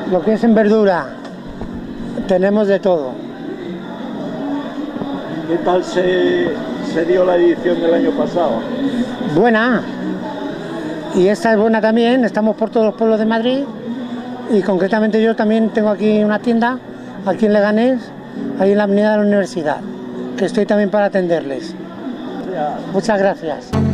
Lo que es en verdura, tenemos de todo. ¿Qué tal se dio la edición del año pasado? Buena. Y esta es buena también, estamos por todos los pueblos de Madrid y concretamente yo también tengo aquí una tienda, aquí en Leganés, ahí en la avenida de la Universidad, que estoy también para atenderles. Muchas gracias.